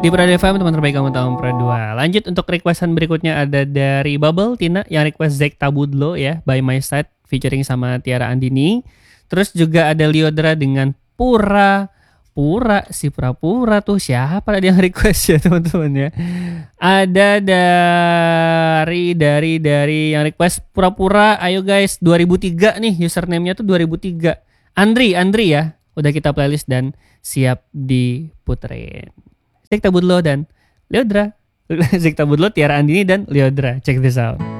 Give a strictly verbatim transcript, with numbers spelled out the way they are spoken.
Di Prada F M, teman terbaik kamu tahun Pro dua. Lanjut untuk requestan berikutnya ada dari Bubble Tina yang request Zek Tabudlo ya, By My Side featuring sama Tiara Andini. Terus juga ada Liodra dengan Pura Pura si pura-pura tuh siapa tadi yang request ya teman-teman ya. Ada dari dari dari yang request pura-pura. Ayo guys, dua ribu tiga nih username-nya tuh dua ribu tiga. Andri Andri ya. Udah kita playlist dan siap diputerin. Zek Tabudlo dan Liodra. Zek Tabudlo, Tiara Andini dan Liodra. Check this out.